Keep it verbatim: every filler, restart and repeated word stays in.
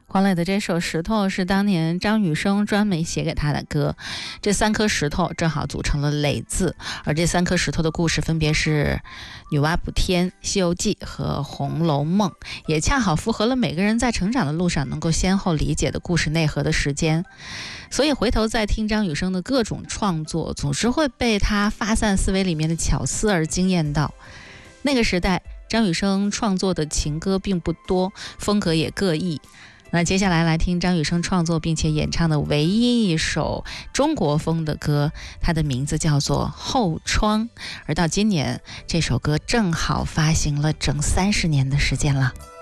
黄磊的这首《石头》是当年张雨生专门写给他的歌，这三颗石头正好组成了磊字，而这三颗石头的故事分别是女娲补天、西游记和红楼梦，也恰好符合了每个人在成长的路上能够先后理解的故事内核的时间。所以回头再听张雨生的各种创作，总是会被他发散思维里面的巧思而惊艳到。那个时代张雨生创作的情歌并不多，风格也各异。那接下来来听张雨生创作并且演唱的唯一一首中国风的歌，它的名字叫做《后窗》，而到今年这首歌正好发行了整三十年的时间了。